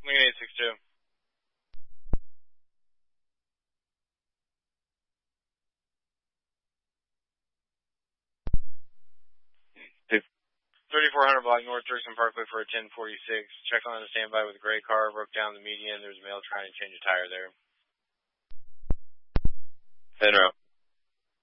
Lincoln 862. 3400 block North Thurston Parkway for a 1046. Check on the standby with a gray car. Broke down the median. There's a male trying to change a tire there. Monroe.